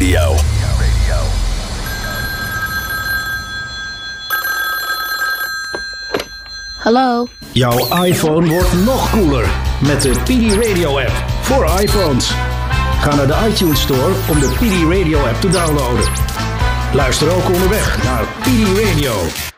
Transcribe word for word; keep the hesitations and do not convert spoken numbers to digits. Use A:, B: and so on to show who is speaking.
A: Radio.
B: Hallo.
C: Jouw iPhone wordt nog cooler met de P D Radio app voor iPhones. Ga naar de iTunes Store om de P D Radio app te downloaden. Luister ook onderweg naar P D Radio.